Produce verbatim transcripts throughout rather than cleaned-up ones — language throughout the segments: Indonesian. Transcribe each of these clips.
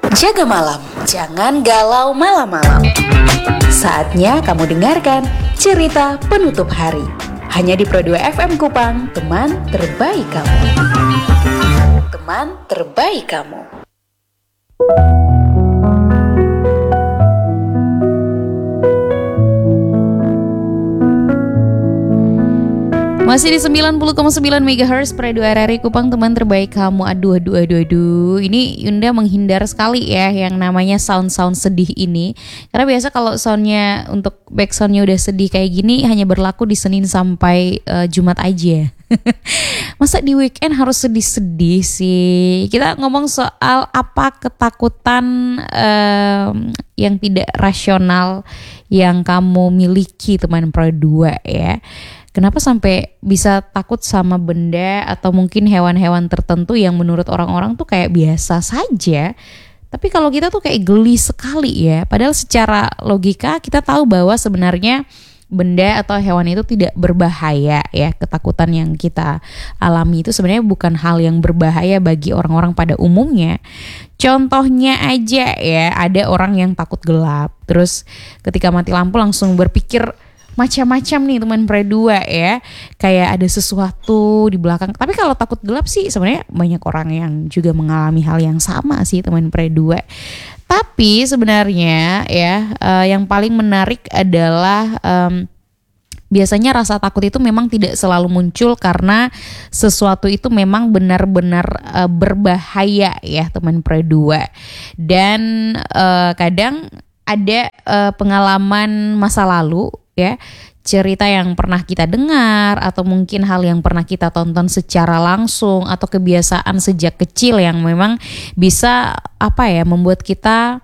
Jaga malam, jangan galau malam-malam. Saatnya kamu dengarkan cerita penutup hari. Hanya di Pro dua F M Kupang, teman terbaik kamu. Teman terbaik kamu. Masih di sembilan puluh koma sembilan megahertz Pro dua R R I Kupang, teman terbaik kamu. Aduh, aduh, aduh, aduh. Ini Yunda menghindar sekali ya yang namanya sound-sound sedih ini. Karena biasa kalau soundnya untuk backsoundnya udah sedih kayak gini hanya berlaku di Senin sampai uh, Jumat aja. Masa di weekend harus sedih-sedih sih? Kita ngomong soal apa ketakutan um, yang tidak rasional yang kamu miliki, teman Pro dua ya. Kenapa sampai bisa takut sama benda atau mungkin hewan-hewan tertentu yang menurut orang-orang tuh kayak biasa saja, tapi kalau kita tuh kayak geli sekali ya. Padahal secara logika kita tahu bahwa sebenarnya benda atau hewan itu tidak berbahaya ya. Ketakutan yang kita alami itu sebenarnya bukan hal yang berbahaya bagi orang-orang pada umumnya. Contohnya aja ya, ada orang yang takut gelap, terus ketika mati lampu langsung berpikir macam-macam nih teman Pro dua ya, kayak ada sesuatu di belakang. Tapi kalau takut gelap sih sebenarnya banyak orang yang juga mengalami hal yang sama sih teman Pro dua. Tapi sebenarnya ya uh, yang paling menarik adalah um, biasanya rasa takut itu memang tidak selalu muncul karena sesuatu itu memang benar-benar uh, berbahaya ya teman Pro dua. Dan uh, kadang ada uh, pengalaman masa lalu ya, cerita yang pernah kita dengar atau mungkin hal yang pernah kita tonton secara langsung atau kebiasaan sejak kecil yang memang bisa apa ya membuat kita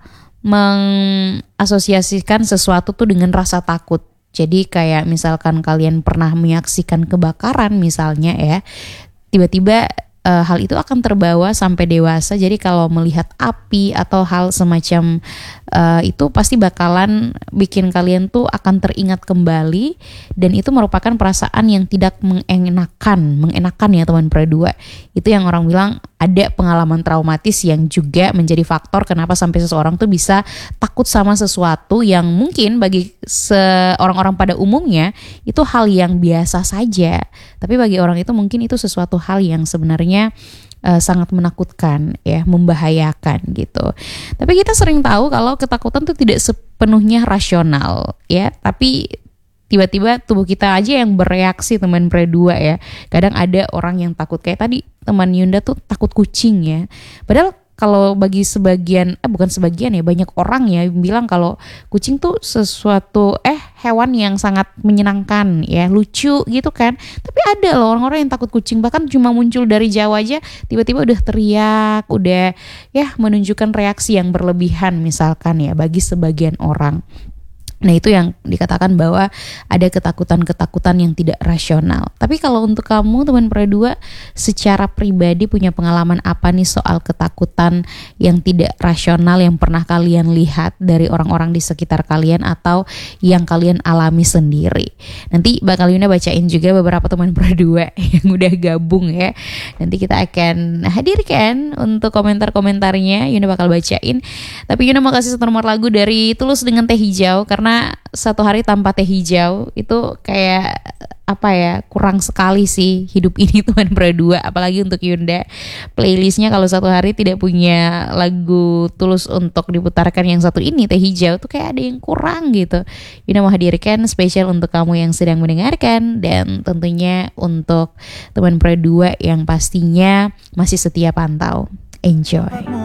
mengasosiasikan sesuatu tuh dengan rasa takut. Jadi kayak misalkan kalian pernah menyaksikan kebakaran misalnya ya, tiba-tiba Uh, hal itu akan terbawa sampai dewasa. Jadi kalau melihat api atau hal semacam uh, itu pasti bakalan bikin kalian tuh akan teringat kembali, dan itu merupakan perasaan yang tidak mengenakan, mengenakan ya teman Pro dua. Itu yang orang bilang ada pengalaman traumatis yang juga menjadi faktor kenapa sampai seseorang tuh bisa takut sama sesuatu yang mungkin bagi orang-orang pada umumnya itu hal yang biasa saja. Tapi bagi orang itu mungkin itu sesuatu hal yang sebenarnya Uh, sangat menakutkan ya, membahayakan gitu. Tapi kita sering tahu kalau ketakutan itu tidak sepenuhnya rasional ya, tapi tiba-tiba tubuh kita aja yang bereaksi teman Pro dua ya. Kadang ada orang yang takut kayak tadi teman Yunda tuh takut kucing ya. Padahal kalau bagi sebagian, eh bukan sebagian ya, banyak orang ya bilang kalau kucing tuh sesuatu eh hewan yang sangat menyenangkan ya, lucu gitu kan. Tapi ada loh orang-orang yang takut kucing, bahkan cuma muncul dari jauh aja tiba-tiba udah teriak, udah ya menunjukkan reaksi yang berlebihan misalkan ya bagi sebagian orang. Nah itu yang dikatakan bahwa ada ketakutan-ketakutan yang tidak rasional. Tapi kalau untuk kamu teman Pro dua secara pribadi punya pengalaman apa nih soal ketakutan yang tidak rasional yang pernah kalian lihat dari orang-orang di sekitar kalian atau yang kalian alami sendiri? Nanti bakal Yuna bacain juga beberapa teman Pro dua yang udah gabung ya. Nanti kita akan hadirkan untuk komentar-komentarnya, Yuna bakal bacain. Tapi Yuna mau kasih satu nomor lagu dari Tulus dengan Teh Hijau, karena Karena satu hari tanpa teh hijau itu kayak apa ya, kurang sekali sih hidup ini teman Pro dua. Apalagi untuk Yunda, playlistnya kalau satu hari tidak punya lagu Tulus untuk diputarkan yang satu ini, Teh Hijau, tuh kayak ada yang kurang gitu. Yunda mau hadirkan spesial untuk kamu yang sedang mendengarkan, dan tentunya untuk teman Pro dua yang pastinya masih setia pantau. Enjoy.